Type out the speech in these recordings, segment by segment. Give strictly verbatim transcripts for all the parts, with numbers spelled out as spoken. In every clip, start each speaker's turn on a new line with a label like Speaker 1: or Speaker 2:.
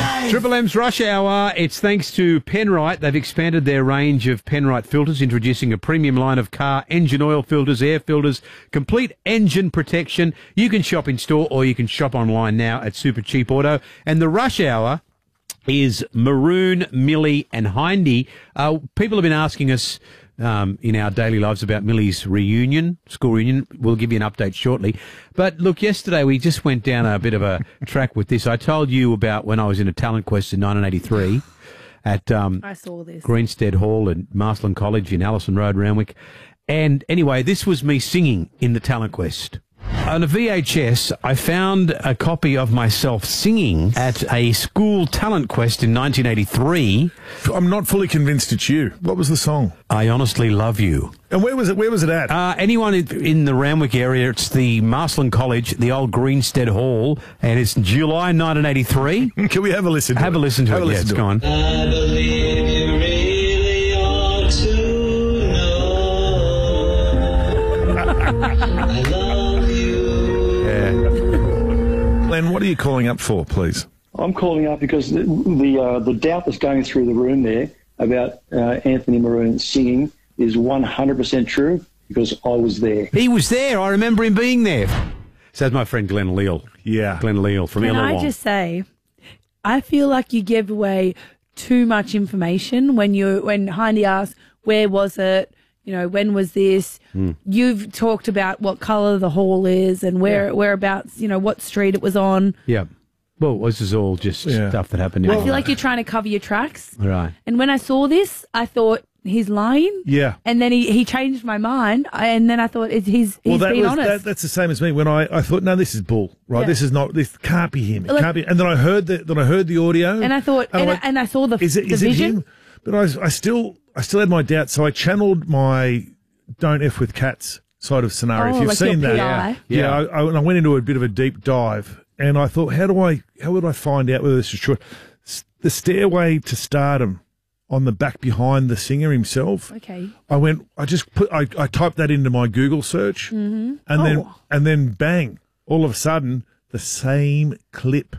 Speaker 1: Triple M's Rush Hour. It's thanks to Penrite. They've expanded their range of Penrite filters, introducing a premium line of car engine oil filters, air filters, complete engine protection. You can shop in store or you can shop online now at Super Cheap Auto. And the Rush Hour is Maroon, Millie and Hindy. Uh, people have been asking us um, in our daily lives about Millie's reunion, school reunion. We'll give you an update shortly. But look, yesterday we just went down a bit of a track with this. I told you about when I was in a talent quest in nineteen eighty-three at um,
Speaker 2: I saw this.
Speaker 1: Greenstead Hall at Marsland College in Allison Road, Randwick. And anyway, this was me singing in the talent quest. On a V H S, I found a copy of myself singing at a school talent quest in nineteen eighty-three.
Speaker 3: I'm not fully convinced it's you. What was the song?
Speaker 1: I Honestly Love You.
Speaker 3: And where was it? Where was it at?
Speaker 1: Uh, anyone in, in the Randwick area, it's the Marsland College, the old Greenstead Hall, and it's July nineteen eighty-three.
Speaker 3: Can we have a listen to
Speaker 1: have
Speaker 3: it?
Speaker 1: a listen to
Speaker 3: have
Speaker 1: it.
Speaker 3: A
Speaker 1: Yeah,
Speaker 3: listen
Speaker 1: it's
Speaker 3: to
Speaker 1: gone.
Speaker 4: I believe you really ought to know. I love you.
Speaker 3: Len, what are you calling up for, please?
Speaker 5: I'm calling up because the the, uh, the doubt that's going through the room there about uh, Anthony Maroon singing is one hundred percent true because I was there.
Speaker 1: He was there. I remember him being there. So that's my friend Glenn Leal.
Speaker 3: Yeah.
Speaker 1: Glenn Leal from
Speaker 2: Can
Speaker 1: Illawong.
Speaker 2: I just say, I feel like you give away too much information when you when Hindy asks, where was it? You know, when was this?
Speaker 1: Mm.
Speaker 2: You've talked about what colour the hall is and where
Speaker 1: Yeah.
Speaker 2: whereabouts, you know, what street it was on.
Speaker 1: Yeah. Well, this is all just
Speaker 3: Yeah.
Speaker 1: stuff that happened.
Speaker 2: I
Speaker 1: in
Speaker 2: feel like you're trying to cover your tracks.
Speaker 1: Right.
Speaker 2: And when I saw this, I thought he's lying.
Speaker 3: Yeah.
Speaker 2: And then he, he changed my mind. And then I thought it's, he's he's
Speaker 3: Well, that
Speaker 2: being
Speaker 3: was,
Speaker 2: honest.
Speaker 3: that, that's the same as me. When I, I thought, no, this is bull, right?
Speaker 2: Yeah.
Speaker 3: This is not. This can't be him. It
Speaker 2: Like-
Speaker 3: can't be. And then I heard the then I heard the audio,
Speaker 2: and I thought, and,
Speaker 3: I'm
Speaker 2: I,
Speaker 3: like,
Speaker 2: and I saw the,
Speaker 3: is it
Speaker 2: the
Speaker 3: is it
Speaker 2: vision.
Speaker 3: him? But I, I still I still had my doubts. So I channeled my "Don't F with Cats" side of scenario.
Speaker 2: Oh,
Speaker 3: if you've
Speaker 2: like
Speaker 3: seen
Speaker 2: your
Speaker 3: that,
Speaker 2: P I.
Speaker 3: yeah,
Speaker 1: Yeah.
Speaker 3: I, I, and I went into a bit of a deep dive, and I thought, how do I how would I find out whether this is true? S- The Stairway to Stardom on the back behind the singer himself.
Speaker 2: Okay.
Speaker 3: I went. I just put. I, I typed that into my Google search,
Speaker 2: Mm-hmm.
Speaker 3: and then
Speaker 2: Oh.
Speaker 3: and then bang! All of a sudden, the same clip,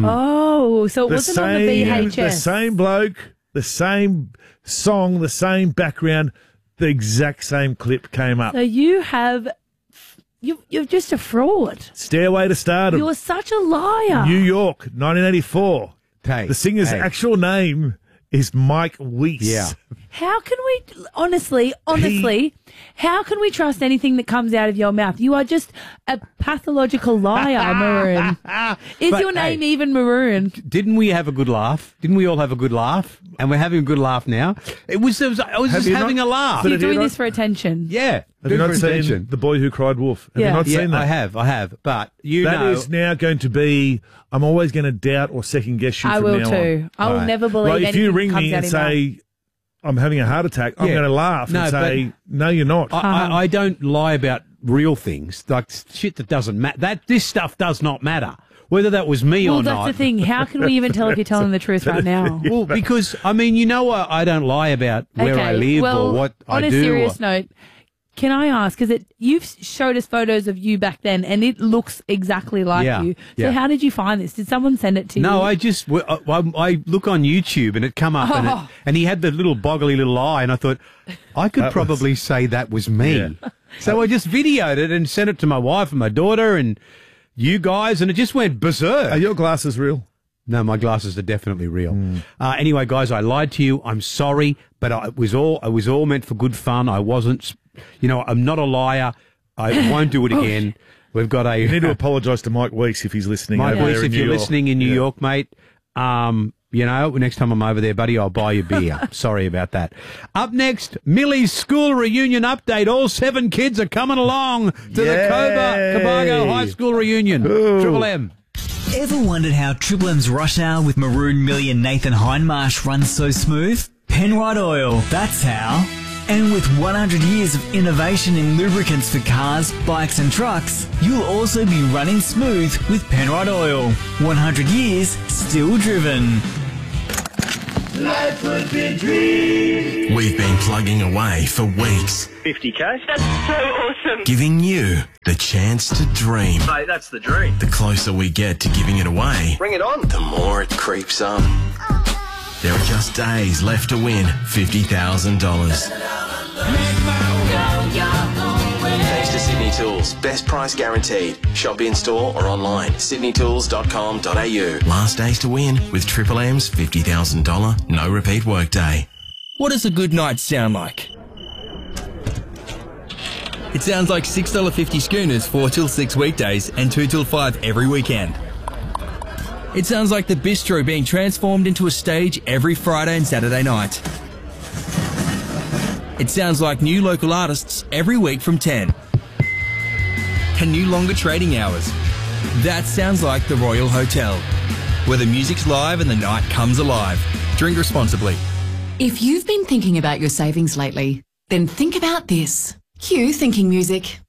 Speaker 2: Oh, so it
Speaker 3: the
Speaker 2: wasn't on the
Speaker 3: same,
Speaker 2: V H S.
Speaker 3: the same bloke, the same song, the same background, the exact same clip came up.
Speaker 2: So you have, you, you're just a fraud.
Speaker 3: Stairway to Stardom,
Speaker 2: You're such a liar.
Speaker 3: New York, nineteen eighty-four.
Speaker 1: Hey,
Speaker 3: The singer's
Speaker 1: hey.
Speaker 3: actual name is Mike Weiss.
Speaker 1: Yeah.
Speaker 2: How can we, honestly, honestly, how can we trust anything that comes out of your mouth? You are just a pathological liar, Maroon. Is
Speaker 1: But,
Speaker 2: your name
Speaker 1: hey.
Speaker 2: even Maroon?
Speaker 1: Didn't we have a good laugh? Didn't we all have a good laugh? And we're having a good laugh now. It was, it was I was
Speaker 3: Have
Speaker 1: just
Speaker 3: you
Speaker 1: having
Speaker 3: not-
Speaker 1: a laugh.
Speaker 3: But
Speaker 2: You're
Speaker 3: have you
Speaker 2: doing
Speaker 3: not-
Speaker 2: this for attention.
Speaker 1: Yeah.
Speaker 3: Have you
Speaker 1: Good
Speaker 3: not
Speaker 1: for
Speaker 3: seen
Speaker 1: attention.
Speaker 3: The Boy Who Cried Wolf? Have
Speaker 2: Yeah.
Speaker 3: you not
Speaker 1: Yeah,
Speaker 3: seen that?
Speaker 1: I have, I have. But you
Speaker 3: That
Speaker 1: know,
Speaker 3: is now going to be. I'm always going to doubt or second guess you
Speaker 2: I
Speaker 3: from
Speaker 2: will
Speaker 3: now
Speaker 2: too. I will
Speaker 1: Right.
Speaker 2: never
Speaker 3: on.
Speaker 2: believe
Speaker 3: Like if
Speaker 2: anything
Speaker 3: you ring
Speaker 2: that comes
Speaker 3: me
Speaker 2: out
Speaker 3: and
Speaker 2: of your mouth.
Speaker 3: say I'm having a heart attack, I'm
Speaker 1: Yeah.
Speaker 3: going to laugh
Speaker 1: No,
Speaker 3: and
Speaker 1: but-
Speaker 3: say no, you're not.
Speaker 1: I, I, I don't lie about real things, like shit that doesn't matter. That this stuff does not matter, whether that was me
Speaker 2: Well,
Speaker 1: or
Speaker 2: that's
Speaker 1: not.
Speaker 2: the thing. How can we even tell if you're telling the truth right now?
Speaker 1: Well, because I mean, you know, I, I don't lie about where I live
Speaker 2: well,
Speaker 1: or what
Speaker 2: on
Speaker 1: I
Speaker 2: a
Speaker 1: do.
Speaker 2: serious
Speaker 1: or-
Speaker 2: note, can I ask, because it you've showed us photos of you back then, and it looks exactly like
Speaker 1: Yeah,
Speaker 2: you. So
Speaker 1: yeah.
Speaker 2: how did you find this? Did someone send it to you?
Speaker 1: No, I just I, I I look on YouTube and it come up and, it,
Speaker 2: Oh.
Speaker 1: and he had the little boggly little eye and I thought I could
Speaker 3: That
Speaker 1: probably say that was me.
Speaker 3: Yeah.
Speaker 1: So I just videoed it and sent it to my wife and my daughter and you guys, and it just went berserk.
Speaker 3: Are your glasses real?
Speaker 1: No, my glasses are definitely real. Uh, anyway, guys, I lied to you. I'm sorry, but I, it was all it was all meant for good fun. I wasn't, you know, I'm not a liar. I won't do it again. We've got a
Speaker 3: You need to apologise to Mike Weiss if he's listening.
Speaker 1: Mike
Speaker 3: over
Speaker 1: Weiss,
Speaker 3: there in
Speaker 1: if
Speaker 3: New
Speaker 1: you're
Speaker 3: York.
Speaker 1: listening in New
Speaker 3: Yeah.
Speaker 1: York, mate. Um, you know, next time I'm over there, buddy, I'll buy you beer. Sorry about that. Up next, Millie's school reunion update. All seven kids are coming along to the
Speaker 3: Yay.
Speaker 1: Cobar Cabargo High School reunion.
Speaker 3: Ooh.
Speaker 1: Triple M.
Speaker 6: Ever wondered how Triple M's Rush Hour with Maroon, Millie and Nathan Hindmarsh runs so smooth? Penrite Oil, that's how. And with one hundred years of innovation in lubricants for cars, bikes and trucks, you'll also be running smooth with Penrite Oil. one hundred years, still driven.
Speaker 7: life would be a dream.
Speaker 8: We've been plugging away for weeks,
Speaker 9: fifty K? That's so awesome.
Speaker 8: giving you the chance to dream.
Speaker 9: Mate, that's the dream.
Speaker 8: The closer we get to giving it away,
Speaker 9: Bring it on.
Speaker 8: the more it creeps up. There are just days left to win fifty thousand dollars. Thanks to Sydney Tools. Best price guaranteed. Shop in store or online. sydney tools dot com dot a u. Last days to win with Triple M's fifty thousand dollars no repeat workday.
Speaker 10: What does a good night sound like? It sounds like six dollars fifty schooners four till six weekdays and two till five every weekend. It sounds like the bistro being transformed into a stage every Friday and Saturday night. It sounds like new local artists every week from ten. And new longer trading hours. That sounds like the Royal Hotel, where the music's live and the night comes alive. Drink responsibly.
Speaker 11: If you've been thinking about your savings lately, then think about this. Cue thinking music.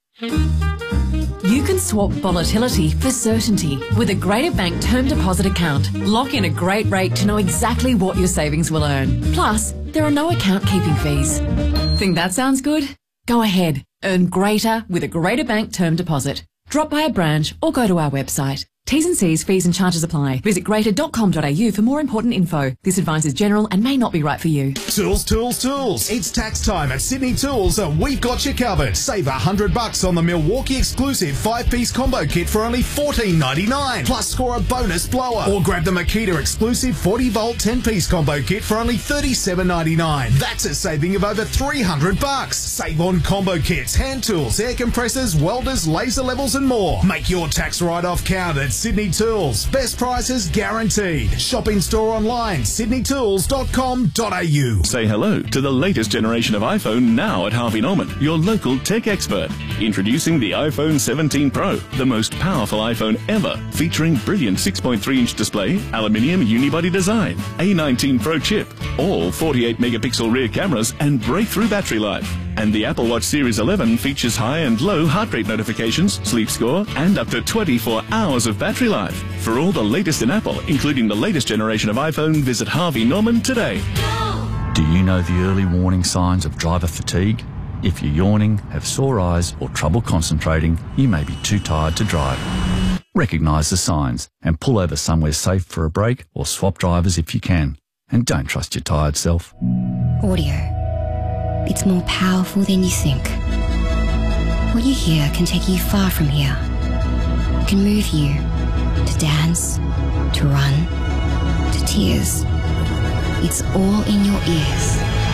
Speaker 11: You can swap volatility for certainty with a Greater Bank term deposit account. Lock in a great rate to know exactly what your savings will earn. Plus, there are no account keeping fees. Think that sounds good? Go ahead. Earn greater with a Greater Bank term deposit. Drop by a branch or go to our website. T's and C's, fees and charges apply. Visit greater dot com dot a u for more important info. This advice is general and may not be right for you.
Speaker 12: Tools, tools, tools. It's tax time at Sydney Tools and we've got you covered. Save a hundred bucks on the Milwaukee exclusive five-piece combo kit for only fourteen ninety-nine. Plus score a bonus blower. Or grab the Makita exclusive forty volt ten-piece combo kit for only thirty-seven ninety-nine. That's a saving of over three hundred bucks. Save on combo kits, hand tools, air compressors, welders, laser levels and more. Make your tax write-off count at Sydney Tools. Best prices guaranteed. Shop in store online, sydney tools dot com dot a u.
Speaker 13: Say hello to the latest generation of iPhone now at Harvey Norman, your local tech expert. Introducing the iPhone seventeen Pro, the most powerful iPhone ever, featuring brilliant six point three inch display, aluminium unibody design, A nineteen Pro chip, all forty-eight megapixel rear cameras and breakthrough battery life. And the Apple Watch Series eleven features high and low heart rate notifications, sleep score, and up to twenty-four hours of battery life. For all the latest in Apple, including the latest generation of iPhone, visit Harvey Norman today.
Speaker 14: Do you know the early warning signs of driver fatigue? If you're yawning, have sore eyes, or trouble concentrating, you may be too tired to drive. Recognise the signs and pull over somewhere safe for a break or swap drivers if you can. And don't trust your tired self.
Speaker 15: Audio. It's more powerful than you think. What you hear can take you far from here. It can move you to dance, to run, to tears. It's all in your ears.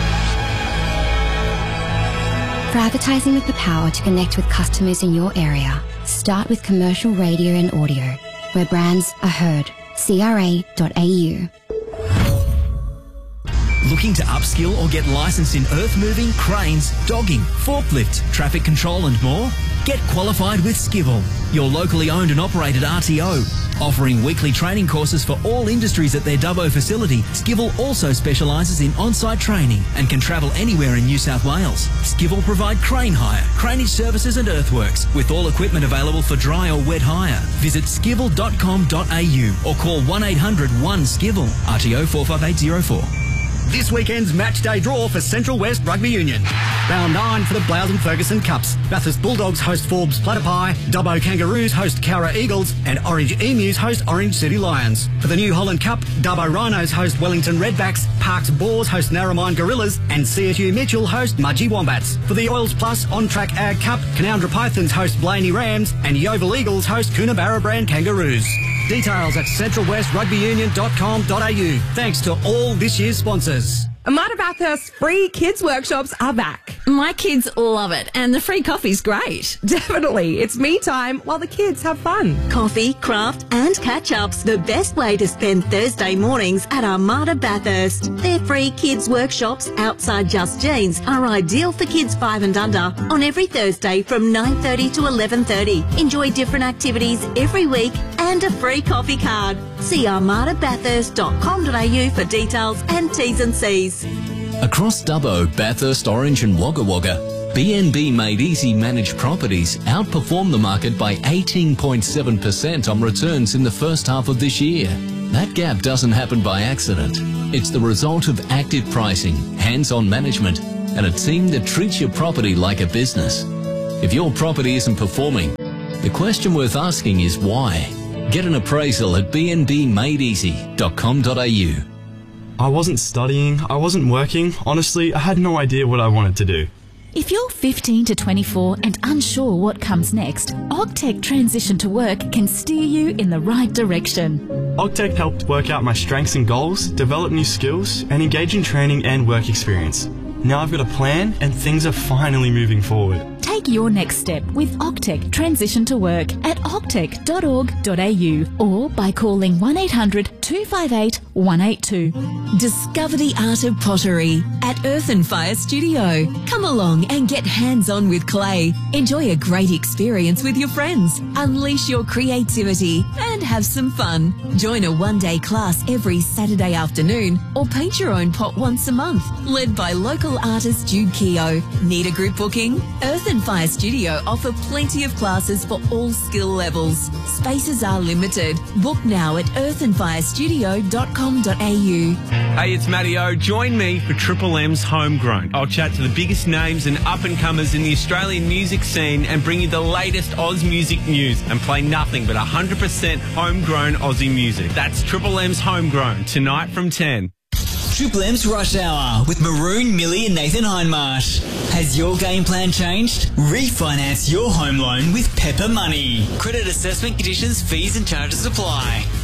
Speaker 15: For advertising with the power to connect with customers in your area, start with commercial radio and audio, where brands are heard. C R A dot A U.
Speaker 6: Looking to upskill or get licensed in earth moving, cranes, dogging, forklift, traffic control and more? Get qualified with Skivel, your locally owned and operated R T O. Offering weekly training courses for all industries at their Dubbo facility, Skivel also specialises in on-site training and can travel anywhere in New South Wales. Skivel provide crane hire, craneage services and earthworks, with all equipment available for dry or wet hire. Visit skivel dot com dot a u or call one eight hundred one skivel, R T O four five eight zero four.
Speaker 16: This weekend's match day draw for Central West Rugby Union. Round nine for the Blowden Ferguson Cups. Bathurst Bulldogs host Forbes Platypi, Dubbo Kangaroos host Cowra Eagles, and Orange Emus host Orange City Lions. For the New Holland Cup, Dubbo Rhinos host Wellington Redbacks, Parks Boars host Narromine Gorillas, and C S U Mitchell host Mudgee Wombats. For the Oils Plus On Track Ag Cup, Canoundra Pythons host Blaney Rams, and Yeovil Eagles host Coonabarra Brand Kangaroos. Details at central west rugby union dot com dot a u. Thanks to all this year's sponsors.
Speaker 17: Armada Bathurst free kids workshops are back.
Speaker 18: My kids love it, and the free coffee's great.
Speaker 17: Definitely. It's me time while the kids have fun.
Speaker 19: Coffee, craft and catch-ups. The best way to spend Thursday mornings at Armada Bathurst. Their free kids workshops outside Just Jeans are ideal for kids five and under on every Thursday from nine thirty to eleven thirty. Enjoy different activities every week and a free coffee card. See armada bathurst dot com dot a u for details and T's and C's.
Speaker 20: Across Dubbo, Bathurst, Orange and Wagga Wagga, B N B Made Easy managed properties outperformed the market by eighteen point seven percent on returns in the first half of this year. That gap doesn't happen by accident. It's the result of active pricing, hands-on management, and a team that treats your property like a business. If your property isn't performing, the question worth asking is why. Get an appraisal at b n b made easy dot com dot a u.
Speaker 21: I wasn't studying, I wasn't working. Honestly, I had no idea what I wanted to do.
Speaker 22: If you're fifteen to twenty-four and unsure what comes next, Ogtech Transition to Work can steer you in the right direction.
Speaker 21: Ogtech helped work out my strengths and goals, develop new skills, and engage in training and work experience. Now I've got a plan and things are finally moving forward.
Speaker 22: Take your next step with Ogtech Transition to Work at ogtech dot org dot a u or by calling one eight hundred two five eight one eight two.
Speaker 11: Discover the art of pottery at Earth and Fire Studio. Come along and get hands-on with clay. Enjoy a great experience with your friends. Unleash your creativity and have some fun. Join a one-day class every Saturday afternoon or paint your own pot once a month. Led by local artist Jude Keogh. Need a group booking? Earth and Fire Studio offer plenty of classes for all skill levels. Spaces are limited. Book now at earth and fire studio dot com dot a u.
Speaker 23: Hey, it's Matty O. Join me for Triple M's Homegrown. I'll chat to the biggest names and up-and-comers in the Australian music scene and bring you the latest Oz music news and play nothing but one hundred percent homegrown Aussie music. That's Triple M's Homegrown, tonight from ten.
Speaker 6: Triple M's Rush Hour with Maroon, Millie and Nathan Hindmarsh. Has your game plan changed? Refinance your home loan with Pepper Money. Credit assessment conditions, fees and charges apply.